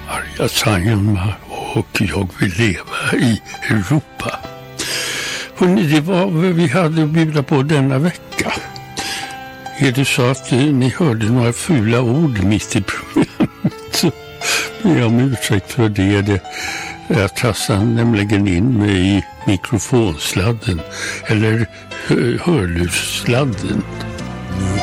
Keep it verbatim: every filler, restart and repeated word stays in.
Arja Saijonmaa och jag vill leva i Europa. Hörrni, det var vad vi hade att bjuda på denna vecka. Är det så att ni hörde några fula ord mitt i programmet så ber jag om ursäkt för det. det jag tassade nämligen in mig i mikrofonsladden eller hörlurssladden.